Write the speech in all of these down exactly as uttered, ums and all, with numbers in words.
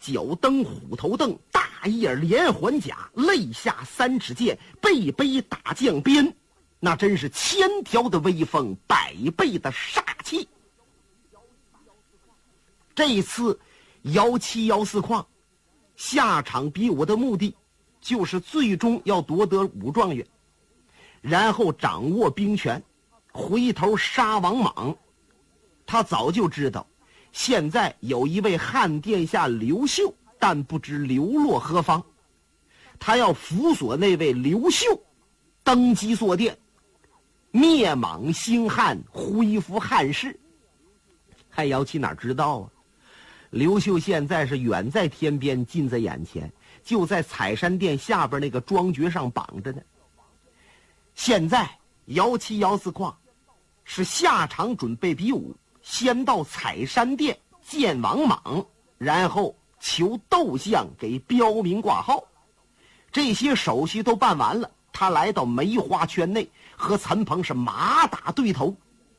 脚蹬虎头蹬，大叶连环甲，肋下三尺剑，背背打将鞭，那真是千条的威风，百倍的煞气。这一次幺七幺四矿下场比武的目的，就是最终要夺得武状元，然后掌握兵权，回头杀王莽。他早就知道现在有一位汉殿下刘秀，但不知流落何方，他要辅佐那位刘秀登基坐殿，灭莽兴汉，恢复汉室。汉瑶七哪知道啊，刘秀现在是远在天边，近在眼前，就在采山殿下边那个庄爵上绑着呢。现在幺七幺四矿是下场准备比武，先到采山殿见王莽，然后求斗相给标明挂号。这些手续都办完了，他来到梅花圈内，和陈鹏是马打对头。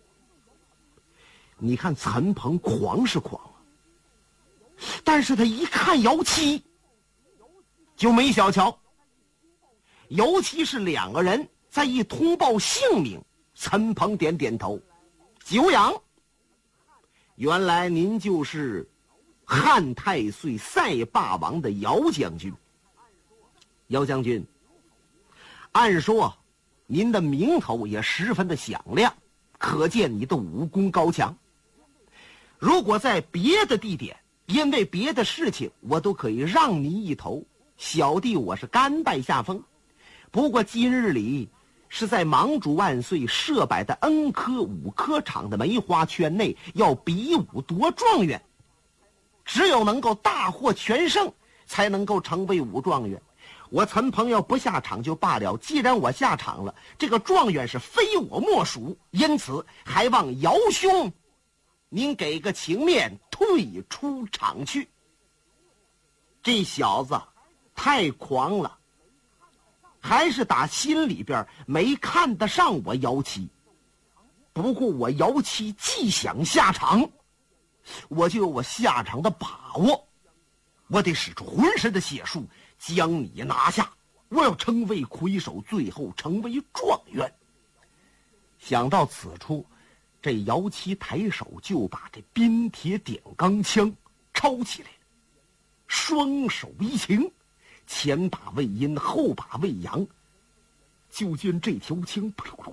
你看陈鹏狂是狂啊，但是他一看姚七就没小瞧，尤其是两个人再一通报姓名，陈鹏点点头，久仰，原来您就是汉太岁赛霸王的姚将军。姚将军，按说您的名头也十分的响亮，可见你的武功高强。如果在别的地点，因为别的事情，我都可以让您一头，小弟我是甘拜下风。不过今日里是在盟主万岁设摆的恩科武科场的梅花圈内，要比武夺状元，只有能够大获全胜，才能够成为武状元。我陈鹏要不下场就罢了，既然我下场了，这个状元是非我莫属，因此还望姚兄您给个情面，退出场去。这小子太狂了，还是打心里边没看得上我姚七。不过我姚七既想下场，我就有我下场的把握，我得使出浑身的解数将你拿下，我要成为魁首，最后成为状元。想到此处，这姚七抬手就把这冰铁点钢枪抄起来了，双手一擎，前把为阴，后把为阳，就见这条枪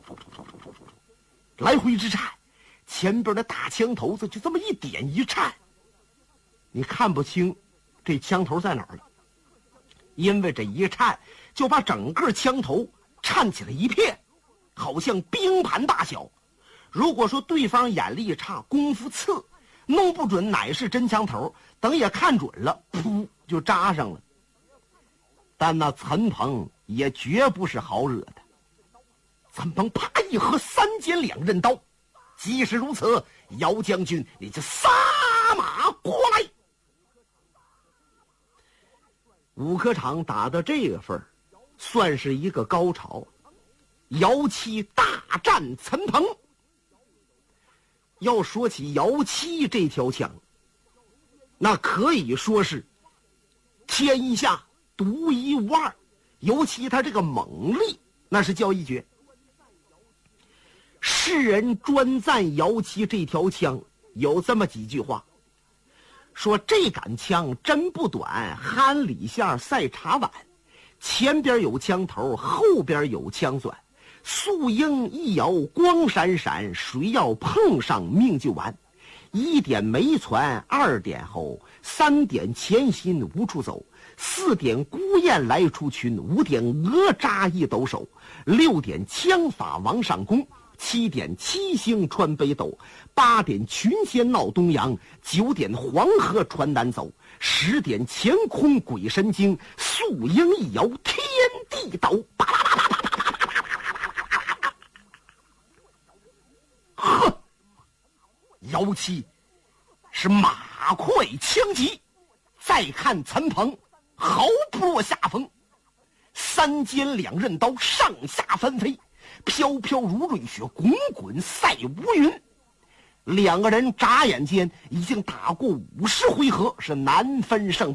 来回之颤，前边的大枪头子就这么一点一颤，你看不清这枪头在哪儿了，因为这一颤就把整个枪头颤起了一片，好像冰盘大小。如果说对方眼力差，功夫次，弄不准乃是真枪头，等也看准了，噗就扎上了。但那陈鹏也绝不是好惹的，陈鹏啪一合三尖两刃刀，即使如此，姚将军你就撒马过来。武科场打到这个份儿，算是一个高潮。姚七大战陈鹏。要说起姚七这条枪，那可以说是天下独一无二，尤其他这个猛力，那是叫一绝。世人专赞姚七这条枪，有这么几句话，说这杆枪真不短，憨里线赛茶碗，前边有枪头，后边有枪钻，素英一摇光闪闪，谁要碰上命就完。一点没传二点吼，三点前心无处走，四点孤雁来出群，五点鹅扎一抖手，六点枪法往上攻，七点七星穿北斗，八点群仙闹东洋，九点黄河船南走，十点乾坤鬼神经，素英一摇天地抖，叭叭叭叭叭叭叭叭叭。呵，姚七是马快枪急，再看陈鹏毫不落下风，三尖两刃刀上下翻飞，飘飘如瑞雪，滚滚赛无云。两个人眨眼间已经打过五十回合，是难分胜